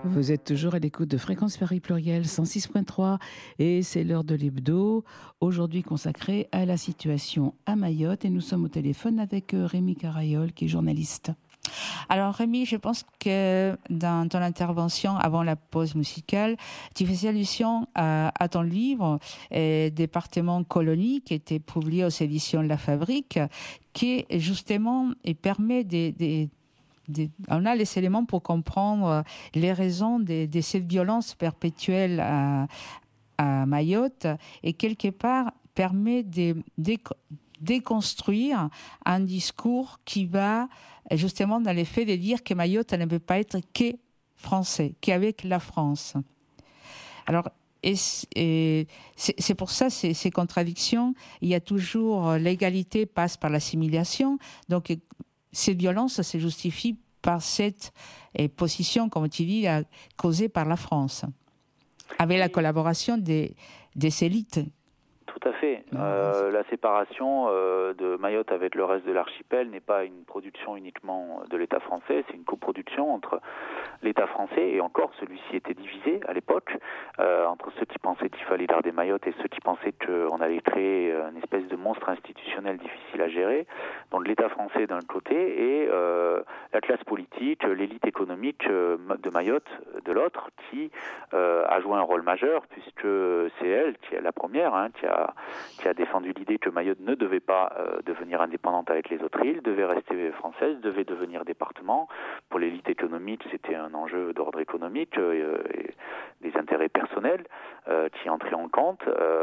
Vous êtes toujours à l'écoute de Fréquence Paris Pluriel 106.3 et c'est l'heure de l'hebdo, aujourd'hui consacrée à la situation à Mayotte et nous sommes au téléphone avec Rémi Carayol qui est journaliste. Alors Rémi, je pense que dans ton intervention avant la pause musicale, tu faisais allusion à ton livre Département colonie qui était publié aux éditions La Fabrique, qui justement permet on a les éléments pour comprendre les raisons de cette violence perpétuelle à Mayotte et quelque part permet de déconstruire un discours qui va justement dans l'effet de dire que Mayotte ne peut pas être que français, qu'avec la France. Alors, c'est pour ça, ces contradictions, il y a toujours l'égalité passe par l'assimilation, donc cette violence se justifie par cette position, comme tu dis, causée par la France, avec la collaboration des élites. Tout à fait. La séparation de Mayotte avec le reste de l'archipel n'est pas une production uniquement de l'État français, c'est une coproduction entre l'État français et encore celui-ci était divisé à l'époque entre ceux qui pensaient qu'il fallait garder Mayotte et ceux qui pensaient qu'on allait créer une espèce de monstre institutionnel difficile à gérer. Donc l'État français d'un côté et la classe politique, l'élite économique de Mayotte de l'autre qui a joué un rôle majeur puisque c'est elle qui est la première qui a défendu l'idée que Mayotte ne devait pas devenir indépendante avec les autres îles, devait rester française, devait devenir département. Pour l'élite économique, c'était un enjeu d'ordre économique et des intérêts personnels qui entraient en compte.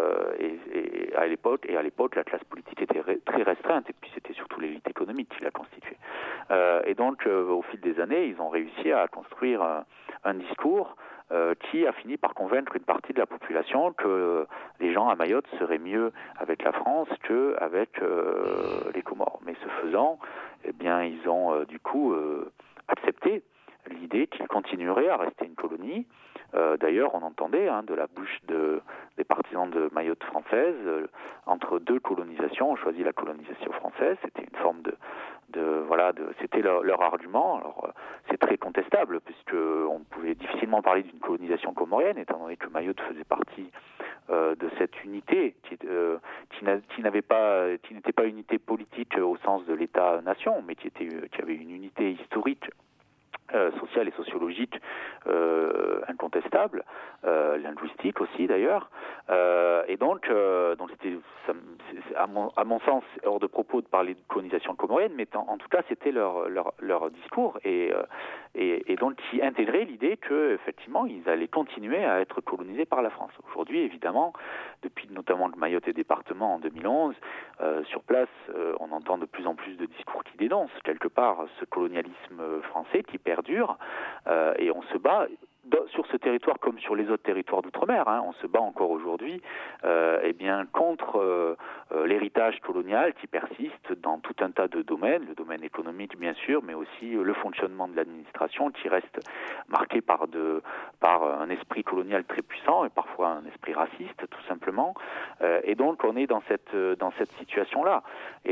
Et à l'époque, la classe politique était très restreinte et puis c'était surtout l'élite économique qui la constituait. Et donc, au fil des années, ils ont réussi à construire un discours qui a fini par convaincre une partie de la population que les gens à Mayotte seraient mieux avec la France qu'avec les Comores. Mais ce faisant, eh bien, ils ont du coup accepté l'idée qu'ils continueraient à rester une colonie. D'ailleurs, on entendait de la bouche des partisans de Mayotte française, entre deux colonisations, on choisit la colonisation française, c'était une forme c'était leur argument. Alors, c'est très contestable, puisqu'on pouvait difficilement parler d'une colonisation comorienne, étant donné que Mayotte faisait partie de cette unité qui n'était pas une unité politique au sens de l'État-nation, mais qui avait une unité historique, sociale et sociologique incontestable, linguistique aussi d'ailleurs, et donc c'était, à mon sens, hors de propos de parler de colonisation comorienne, mais en tout cas c'était leur discours et donc qui intégrait l'idée que effectivement ils allaient continuer à être colonisés par la France. Aujourd'hui, évidemment, depuis notamment que Mayotte est département en 2011, sur place, on entend de plus en plus de discours qui dénoncent quelque part ce colonialisme français qui perdure, et on se bat sur ce territoire comme sur les autres territoires d'outre-mer, on se bat encore aujourd'hui contre l'héritage colonial qui persiste dans tout un tas de domaines, le domaine économique bien sûr, mais aussi le fonctionnement de l'administration qui reste marqué par un esprit colonial très puissant et parfois un esprit raciste tout simplement. Et donc on est dans cette situation-là.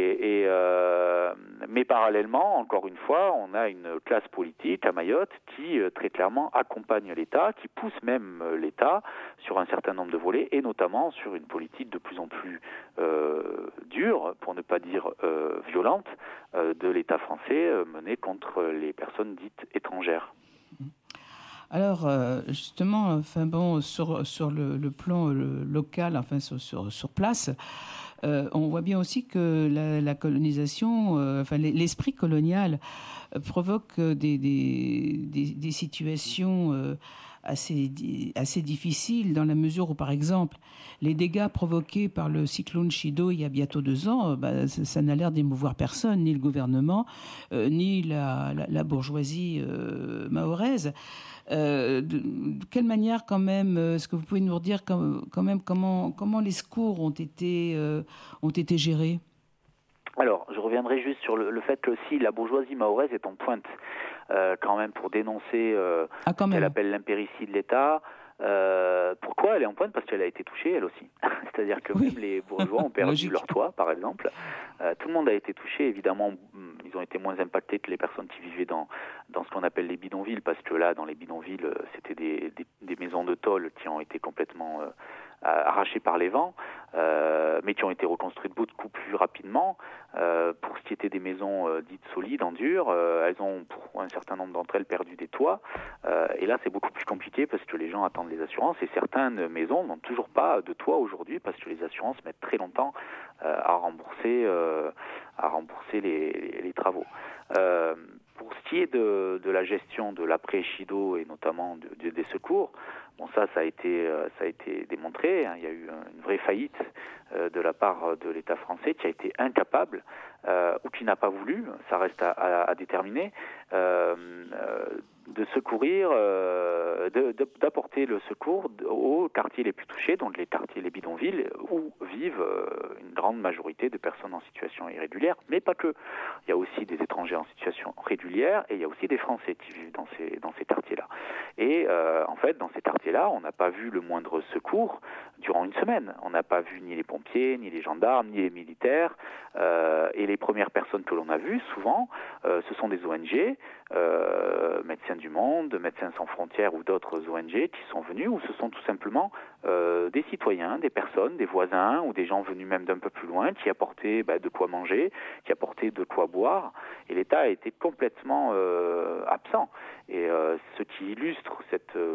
Mais parallèlement, encore une fois, on a une classe politique à Mayotte qui très clairement accompagne l'État, qui pousse même l'État sur un certain nombre de volets, et notamment sur une politique de plus en plus dure, pour ne pas dire violente, de l'État français menée contre les personnes dites étrangères. Alors, justement, sur le plan local, sur place, on voit bien aussi que la colonisation, l'esprit colonial provoque des situations assez difficiles dans la mesure où, par exemple, les dégâts provoqués par le cyclone Chido il y a bientôt 2 ans, ça n'a l'air d'émouvoir personne, ni le gouvernement, ni la bourgeoisie mahoraise. De quelle manière, quand même, est-ce que vous pouvez nous redire quand même comment les secours ont été gérés ? Alors, je reviendrai juste sur le fait que aussi la bourgeoisie mahoraise est en pointe quand même pour dénoncer ce qu'elle appelle l'impéritie de l'État, Pourquoi elle est en panne? Parce qu'elle a été touchée, elle aussi. C'est-à-dire que même les bourgeois ont perdu leur toit, par exemple. Tout le monde a été touché, évidemment. Ils ont été moins impactés que les personnes qui vivaient dans ce qu'on appelle les bidonvilles, parce que là, dans les bidonvilles, c'était des maisons de tôle qui ont été complètement arrachées par les vents, mais qui ont été reconstruites beaucoup plus rapidement. Pour ce qui était des maisons dites solides, en dur, elles ont, pour un certain nombre d'entre elles, perdu des toits. Et là, c'est beaucoup plus compliqué parce que les gens attendent les assurances, et certaines maisons n'ont toujours pas de toit aujourd'hui parce que les assurances mettent très longtemps à rembourser les travaux. Pour ce qui est de la gestion de l'après-Chido et notamment des secours, bon, ça a été démontré. Hein. Il y a eu une vraie faillite de la part de l'État français qui a été incapable ou qui n'a pas voulu, ça reste à déterminer, de secourir, d'apporter le secours aux quartiers les plus touchés, donc les quartiers, les bidonvilles, où vivent une grande majorité de personnes en situation irrégulière, mais pas que. Il y a aussi des étrangers en situation régulière et il y a aussi des Français qui vivent dans ces quartiers-là. Et en fait, dans ces quartiers-là, on n'a pas vu le moindre secours durant une semaine. On n'a pas vu ni les pompiers, ni les gendarmes, ni les militaires. Et les premières personnes que l'on a vues, souvent, ce sont des ONG, Médecins du Monde, Médecins sans frontières ou d'autres ONG qui sont venus, ou ce sont tout simplement des citoyens, des personnes, des voisins ou des gens venus même d'un peu plus loin qui apportaient de quoi manger, qui apportaient de quoi boire. Et l'État a été complètement absent. Et ce qui illustre cette